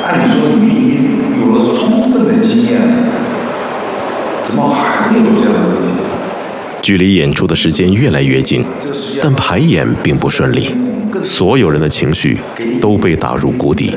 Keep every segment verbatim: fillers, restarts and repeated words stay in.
按理说你们已经有了充分的经验了，怎么还会有这样的问题？ 距离演出的时间越来越近，但排演并不顺利，所有人的情绪都被打入谷底。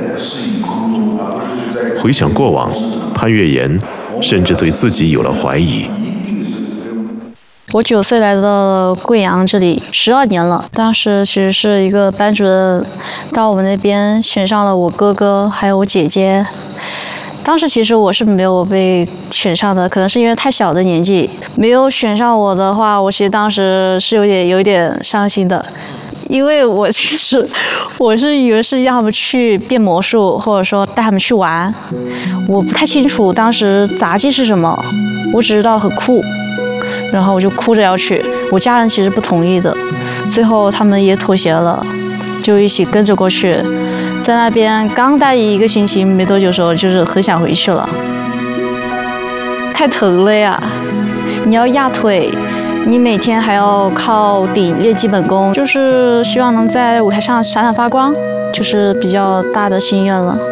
回想过往，潘越妍甚至对自己有了怀疑。 我九岁来到贵阳这里十二年了，当时其实是一个班主任到我们那边选上了我哥哥还有我姐姐。当时其实我是没有被选上的，可能是因为太小的年纪，没有选上我的话，我其实当时是有点有一点伤心的，因为我其实我是以为是让他们去变魔术，或者说带他们去玩，我不太清楚当时杂技是什么，我只知道很酷，然后我就哭着要去，我家人其实不同意的，最后他们也妥协了，就一起跟着过去。在那边刚待一个星期没多久的时候，就是很想回去了，太疼了呀！你要压腿，你每天还要靠顶练基本功，就是希望能在舞台上闪闪发光，就是比较大的心愿了。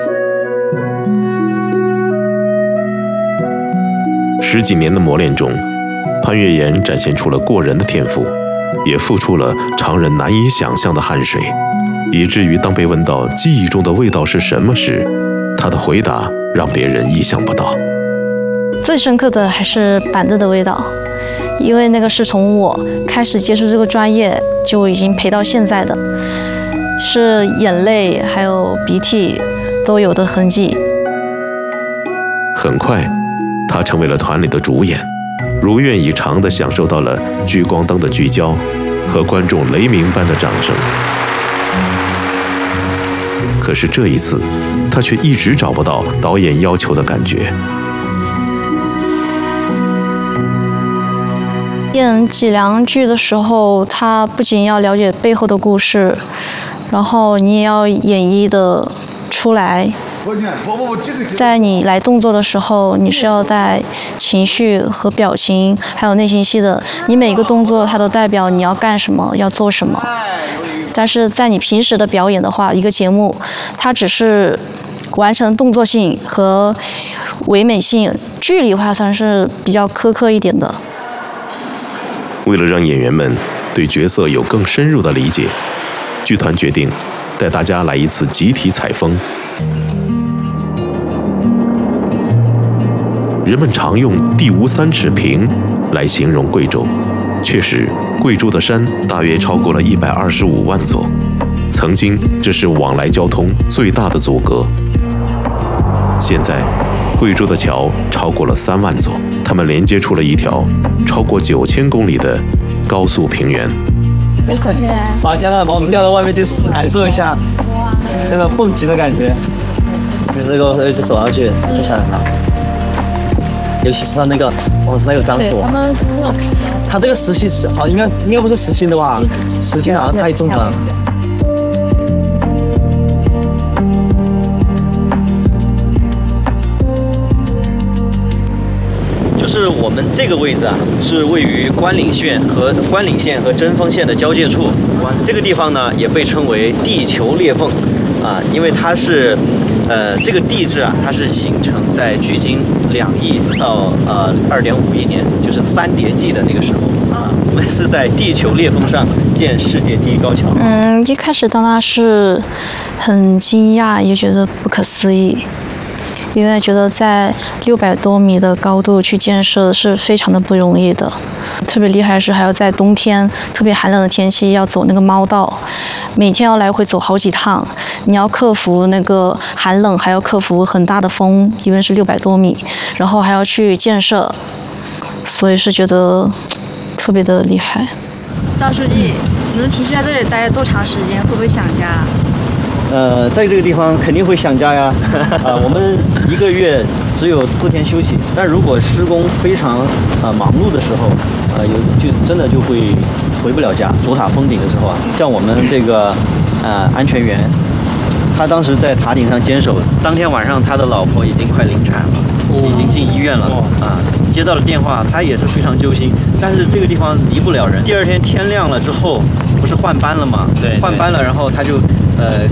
十几年的磨练中，潘越妍展现出了过人的天赋，也付出了常人难以想象的汗水。以至于当被问到记忆中的味道是什么时，他的回答让别人意想不到。 最深刻的还是板凳的味道，因为那个是从我开始接触这个专业就已经陪到现在的，是眼泪还有鼻涕都有的痕迹。 很快，他成为了团里的主演，如愿以偿地享受到了聚光灯的聚焦和观众雷鸣般的掌声。可是这一次，他却一直找不到导演要求的感觉。 演脊梁剧的时候，他不仅要了解背后的故事，然后你也要演绎的出来。在你来动作的时候，你是要带情绪和表情，还有内心戏的。你每一个动作，它都代表你要干什么，要做什么。但是在你平时的表演的话，一个节目，它只是完成动作性和唯美性，剧里的话算是比较苛刻一点的。 为了让演员们对角色有更深入的理解，剧团决定带大家来一次集体采风。人们常用“地无三尺平”来形容贵州，确实，贵州的山大约超过了一百二十五万座，曾经这是往来交通最大的阻隔。现在，贵州的桥超过了三万座，它们连接出了一条超过九千公里的高速平原。 把现在把我们吊到外面去感受一下那个蹦极的感觉，就是这个一直走上去，很吓人的。尤其是他那个，哦，那个钢索，他这个实心是好，应该应该不是实心的吧？实心好像太重了。 就是我们这个位置啊，是位于关岭县和关岭县和贞丰县的交界处。这个地方呢，也被称为地球裂缝啊，因为它是。呃，这个地质啊，它是形成在距今两亿到呃二点五亿年，就是三叠纪的那个时候啊。我们是在地球裂缝上建世界第一高桥。 嗯，一开始当然是很惊讶，也觉得不可思议，因为觉得在六百多米的高度去建设是非常的不容易的。特别厉害的是还要在冬天特别寒冷的天气要走那个猫道，每天要来回走好几趟，你要克服那个寒冷，还要克服很大的风，因为是六百多米，然后还要去建设，所以是觉得特别的厉害。 赵书记，你们平时在这里待多长时间？会不会想家？ 呃，在这个地方肯定会想家呀。啊，我们一个月只有四天休息，但如果施工非常啊、呃、忙碌的时候，呃，有就真的就会回不了家。主塔封顶的时候啊，像我们这个呃安全员，他当时在塔顶上坚守，当天晚上他的老婆已经快临产了，已经进医院了啊。接到了电话，他也是非常揪心，但是这个地方离不了人。第二天天亮了之后，不是换班了吗？对，换班了，然后他就呃。